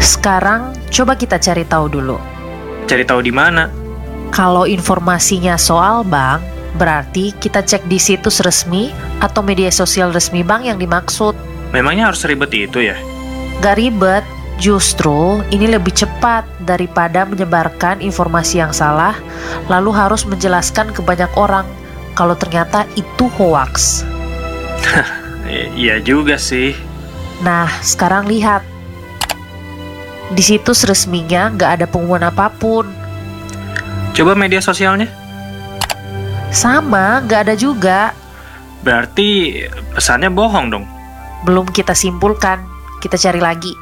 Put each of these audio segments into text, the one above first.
Sekarang coba kita cari tahu dulu. Cari tahu di mana? Kalau informasinya soal bank, berarti kita cek di situs resmi atau media sosial resmi bank yang dimaksud. Memangnya harus ribet itu ya? Gak ribet, justru ini lebih cepat daripada menyebarkan informasi yang salah, lalu harus menjelaskan ke banyak orang kalau ternyata itu hoaks. Iya juga sih. Nah, sekarang lihat. Di situs resminya nggak ada pengumuman apapun. Coba media sosialnya. Sama, nggak ada juga. Berarti pesannya bohong dong. Belum kita simpulkan, kita cari lagi.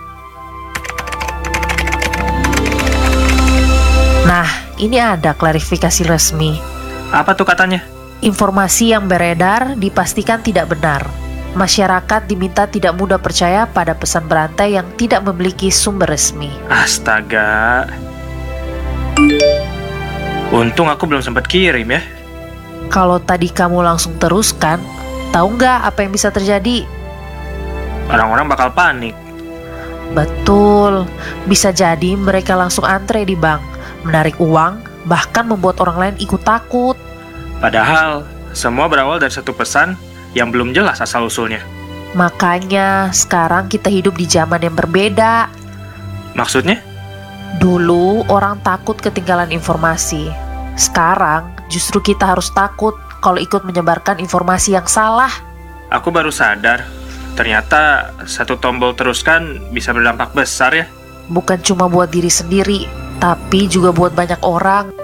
Nah, ini ada klarifikasi resmi. Apa tuh katanya? Informasi yang beredar dipastikan tidak benar. Masyarakat diminta tidak mudah percaya pada pesan berantai yang tidak memiliki sumber resmi. Astaga. Untung aku belum sempat kirim ya. Kalau tadi kamu langsung teruskan, tahu nggak apa yang bisa terjadi? Orang-orang bakal panik. Betul, bisa jadi mereka langsung antre di bank, menarik uang, bahkan membuat orang lain ikut takut. Padahal semua berawal dari satu pesan yang belum jelas asal-usulnya. Makanya sekarang kita hidup di zaman yang berbeda. Maksudnya? Dulu orang takut ketinggalan informasi. Sekarang justru kita harus takut kalau ikut menyebarkan informasi yang salah. Aku baru sadar, ternyata satu tombol teruskan bisa berdampak besar ya. Bukan cuma buat diri sendiri, tapi juga buat banyak orang.